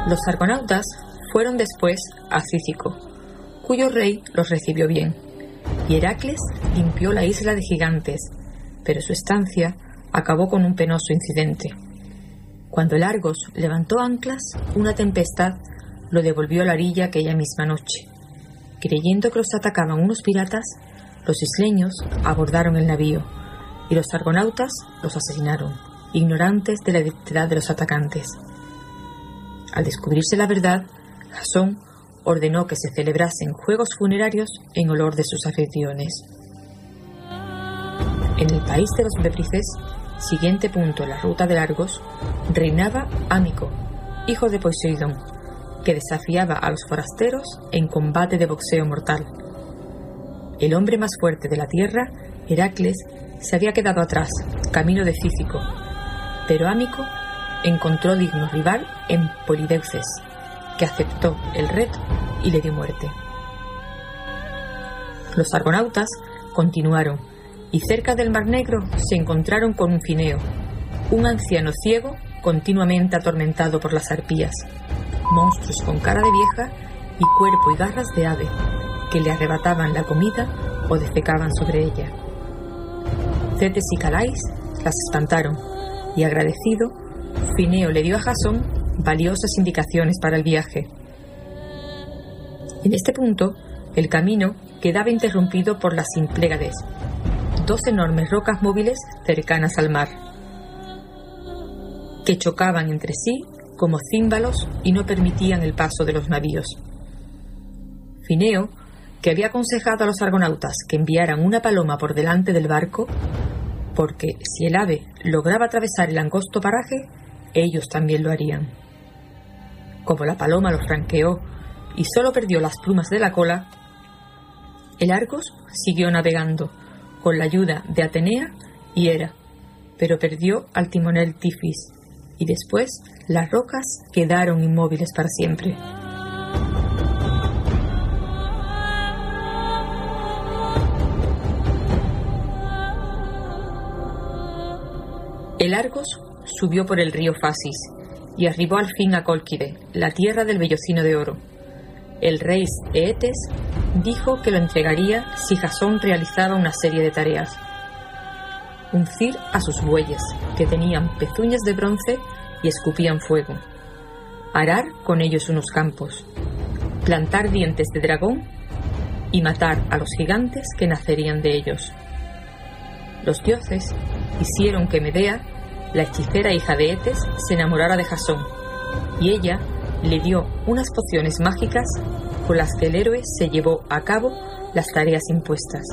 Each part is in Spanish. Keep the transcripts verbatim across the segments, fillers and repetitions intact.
Los argonautas fueron después a Cícico, cuyo rey los recibió bien, y Heracles limpió la isla de gigantes, pero su estancia acabó con un penoso incidente. Cuando el Argos levantó anclas, una tempestad lo devolvió a la orilla aquella misma noche. Creyendo que los atacaban unos piratas, los isleños abordaron el navío y los argonautas los asesinaron, ignorantes de la identidad de los atacantes. Al descubrirse la verdad, Jasón ordenó que se celebrasen juegos funerarios en honor de sus anfitriones. En el país de los Bébrices, siguiente punto en la ruta del Argos, reinaba Ámico, hijo de Poseidón, que desafiaba a los forasteros en combate de boxeo mortal. El hombre más fuerte de la tierra, Heracles, se había quedado atrás, camino de Cícico, pero Ámico encontró digno rival en Polideuces, que aceptó el reto y le dio muerte. Los argonautas continuaron y cerca del Mar Negro se encontraron con un Fineo, un anciano ciego continuamente atormentado por las arpías, monstruos con cara de vieja y cuerpo y garras de ave, que le arrebataban la comida o defecaban sobre ella. Cetes y Calais las espantaron, y agradecido, Fineo le dio a Jasón valiosas indicaciones para el viaje. En este punto, el camino quedaba interrumpido por las Symplegades, dos enormes rocas móviles cercanas al mar, que chocaban entre sí como címbalos y no permitían el paso de los navíos. Fineo, que había aconsejado a los argonautas que enviaran una paloma por delante del barco, porque si el ave lograba atravesar el angosto paraje, ellos también lo harían. Como la paloma lo franqueó y solo perdió las plumas de la cola, el Argos siguió navegando con la ayuda de Atenea y Hera, pero perdió al timonel Tifis, y después las rocas quedaron inmóviles para siempre. El Argos subió por el río Fasis y arribó al fin a Cólquide, la tierra del vellocino de oro. El rey Eetes dijo que lo entregaría si Jasón realizaba una serie de tareas: uncir a sus bueyes, que tenían pezuñas de bronce y escupían fuego; arar con ellos unos campos; plantar dientes de dragón y matar a los gigantes que nacerían de ellos. Los dioses hicieron que Medea, la hechicera hija de Eetes, se enamorara de Jasón, y ella le dio unas pociones mágicas con las que el héroe se llevó a cabo las tareas impuestas.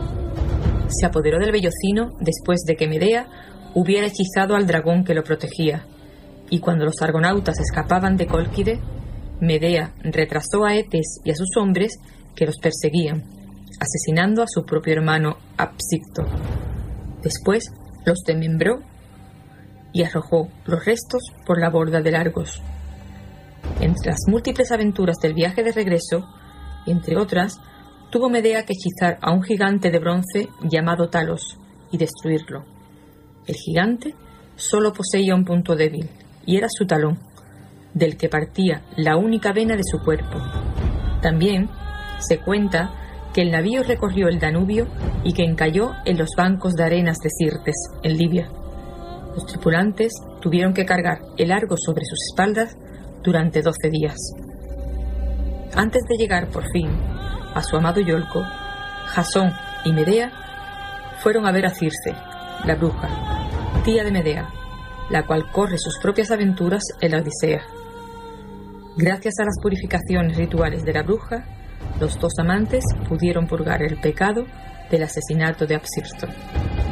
Se apoderó del vellocino después de que Medea hubiera hechizado al dragón que lo protegía, y cuando los argonautas escapaban de Cólquide, Medea retrasó a Eetes y a sus hombres que los perseguían, asesinando a su propio hermano Apsicto. Después los desmembró y arrojó los restos por la borda del Argos. Entre las múltiples aventuras del viaje de regreso, entre otras, tuvo Medea que hechizar a un gigante de bronce llamado Talos y destruirlo. El gigante solo poseía un punto débil, y era su talón, del que partía la única vena de su cuerpo. También se cuenta que el navío recorrió el Danubio y que encalló en los bancos de arenas de Sirtes, en Libia. Los tripulantes tuvieron que cargar el Argos sobre sus espaldas durante doce días. Antes de llegar por fin a su amado Iolco, Jasón y Medea fueron a ver a Circe, la bruja, tía de Medea, la cual corre sus propias aventuras en la Odisea. Gracias a las purificaciones rituales de la bruja, los dos amantes pudieron purgar el pecado del asesinato de Apsirto.